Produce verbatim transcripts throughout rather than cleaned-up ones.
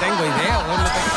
tengo idea, weón. No tengo...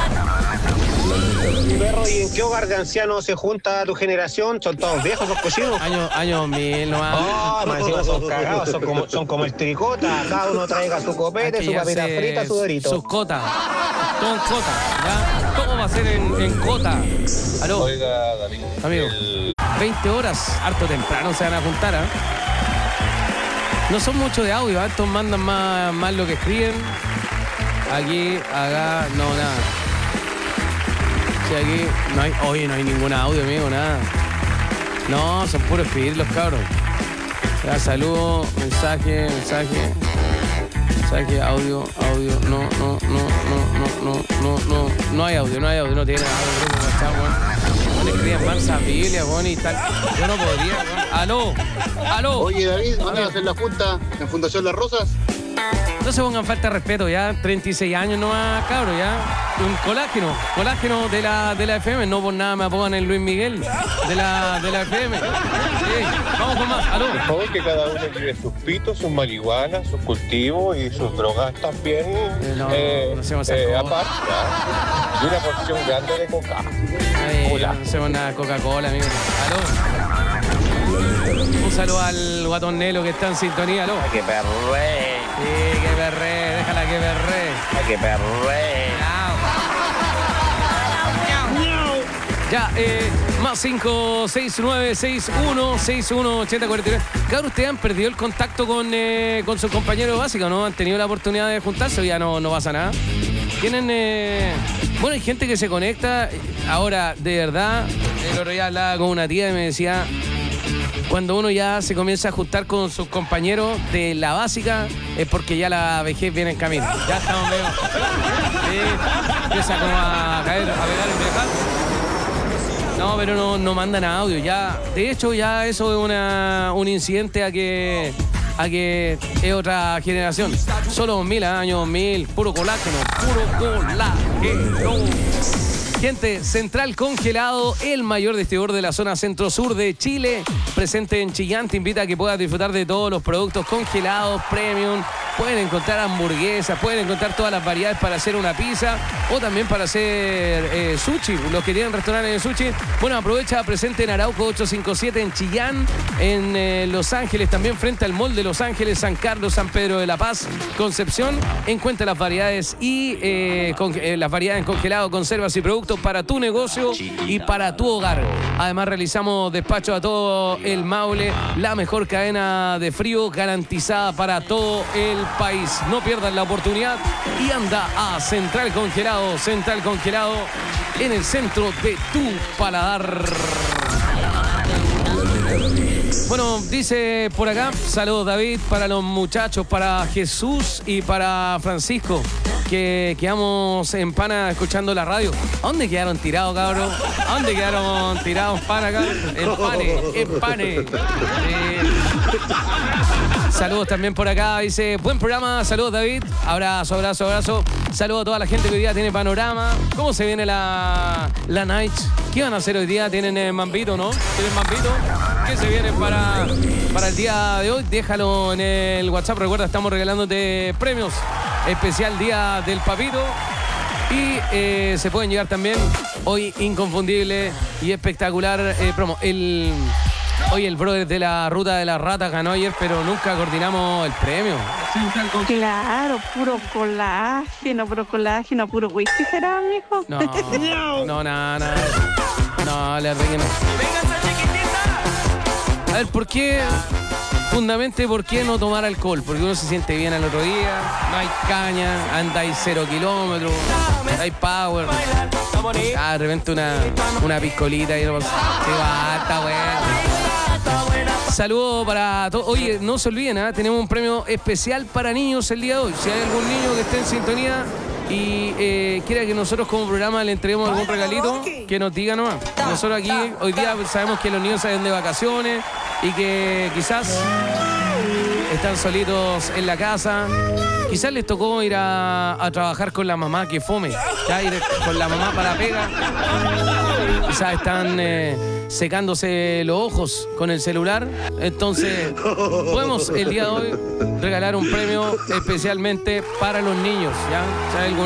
Perro, ¿y en qué hogar de ancianos se junta tu generación? ¿Son todos viejos, los cochinos? Año, año mil nomás. Oh, más encima son cagados, son como, son como el tricota. Cada uno traiga su copete, su papita frita, su dorito. Sus cotas. Todo en cota, ¿ya? Todo va a ser en, en cota. Aló. Oiga, David. Amigo. El... veinte horas, harto temprano se van a juntar, ¿eh? No son mucho de audio, ¿eh? Estos mandan más, más lo que escriben. Aquí, acá, no, nada. Sí, aquí no hay, oye, no hay ningún audio, amigo, nada. No, son puros escribir los cabros. Ya, saludo, mensaje, mensaje. Mensaje, audio, audio. No, no, no, no, no, no, no, no. No hay audio, no hay audio, no tiene audio. No le escriben mansa Biblia, weón, y tal. Yo no podría, weón. Aló, aló. Oye, David, ¿van a hacer la junta en Fundación Las Rosas? No se pongan falta de respeto, ya, treinta y seis años nomás, cabro, ya. Un colágeno, colágeno de la, de la F M, no por nada me apodan el Luis Miguel de la, de la F M. Sí, vamos con más, aló. Por favor, que cada uno lleve sus pitos, sus marihuanas, sus cultivos y sus drogas también Eh, no, eh, no hacemos esas eh, cosas. aparte, ¿ya? Y una porción grande de coca. Ay, Hola. no hacemos nada, Coca-Cola, amigo. Aló. Un saludo al guatón Nelo que está en sintonía, aló. ¡Qué perre! Sí, que perre, déjala que perre. ¡Qué perre! Ya, eh, más cinco seis nueve seis uno seis uno ocho cero cuatro tres. Cabrón, ¿ustedes han perdido el contacto con, eh, con sus compañeros de básica, no? ¿Han tenido la oportunidad de juntarse o ya no, no pasa nada? Tienen... Eh... Bueno, hay gente que se conecta. Ahora, de verdad, el otro día hablaba con una tía y me decía... Cuando uno ya se comienza a juntar con sus compañeros de la básica, es porque ya la vejez viene en camino. Ya estamos medio... Sí, empieza como a caer, a pegar el viajar. No, pero no, no mandan audio. Ya, de hecho, ya eso es una, un incidente a que, a que es otra generación. Solo dos mil, ¿eh? Año dos mil, puro colágeno, puro colágeno. Gente, Central Congelado, el mayor distribuidor de la zona centro-sur de Chile, presente en Chillán, te invita a que puedas disfrutar de todos los productos congelados, premium. Pueden encontrar hamburguesas, pueden encontrar todas las variedades para hacer una pizza o también para hacer eh, sushi. Los que tienen restaurantes de sushi, bueno, aprovecha, presente en Arauco ochocientos cincuenta y siete en Chillán, en eh, Los Ángeles, también frente al Mall de Los Ángeles, San Carlos, San Pedro de la Paz, Concepción. Encuentra las variedades y eh, con, eh, las variedades en congelado, conservas y productos para tu negocio y para tu hogar. Además, realizamos despacho a todo el Maule, la mejor cadena de frío garantizada para todo el país. No pierdas la oportunidad y anda a Central Congelado. Central Congelado en el centro de tu paladar. Bueno, dice por acá, saludos David para los muchachos, para Jesús y para Francisco, que quedamos en pana escuchando la radio. ¿A dónde quedaron tirados, cabrón? ¿A dónde quedaron tirados pana acá? En pane, en pane. Eh, saludos también por acá, dice, buen programa, saludos David, abrazo, abrazo, abrazo. Saludos a toda la gente que hoy día tiene panorama. ¿Cómo se viene la, la night? ¿Qué van a hacer hoy día? ¿Tienen eh, mambito, no? ¿Tienen mambito? ¿Qué se viene para, para el día de hoy? Déjalo en el WhatsApp. Recuerda, estamos regalándote premios. Especial Día del Papito. Y eh, se pueden llegar también hoy inconfundible y espectacular eh, promo. El, hoy el brother de la Ruta de las Ratas ganó ayer, pero nunca coordinamos el premio. Claro, puro colágeno, puro colágeno, puro whisky será, mijo. No, no, nada, nada. No, le relleno. A ver, ¿por qué? Fundamentalmente, ¿por qué no tomar alcohol? Porque uno se siente bien al otro día, no hay caña, andáis cero kilómetros, hay power. Ah, de repente una, una piscolita y no pasa. Sí, va, está bueno. Saludos para todos. Oye, no se olviden, ¿eh? Tenemos un premio especial para niños el día de hoy. Si hay algún niño que esté en sintonía y eh, quiera que nosotros como programa le entreguemos algún regalito, que nos diga nomás. Nosotros aquí hoy día sabemos que los niños salen de vacaciones y que quizás están solitos en la casa. Quizás les tocó ir a, a trabajar con la mamá que fome, ya ir con la mamá para la pega. Quizás están eh, secándose los ojos con el celular. Entonces, podemos el día de hoy regalar un premio especialmente para los niños, ¿ya? Si hay algún